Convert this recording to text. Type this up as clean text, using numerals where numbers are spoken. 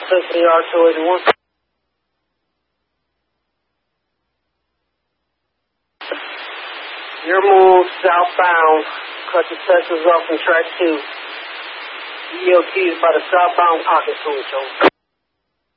Tiffany R281. Your move southbound. Cut the Texas off in track 2. EOT is by the southbound pocket switch.